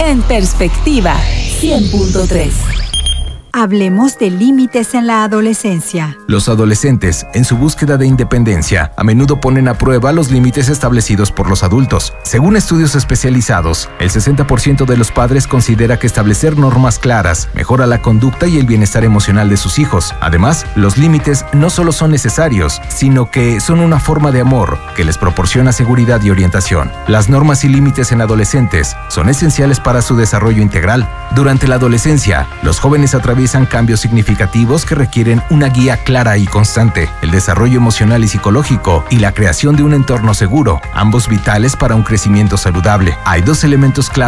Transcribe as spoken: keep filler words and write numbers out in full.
en Perspectiva cien punto tres. Hablemos de límites en la adolescencia. Los adolescentes, en su búsqueda de independencia, a menudo ponen a prueba los límites establecidos por los adultos. Según estudios especializados, el sesenta por ciento de los padres considera que establecer normas claras mejora la conducta y el bienestar emocional de sus hijos. Además, los límites no solo son necesarios, sino que son una forma de amor que les proporciona seguridad y orientación. Las normas y límites en adolescentes son esenciales para su desarrollo integral. Durante la adolescencia, los jóvenes atraviesan cambios significativos que requieren una guía clara y constante, el desarrollo emocional y psicológico y la creación de un entorno seguro, ambos vitales para un crecimiento saludable. Hay dos elementos clave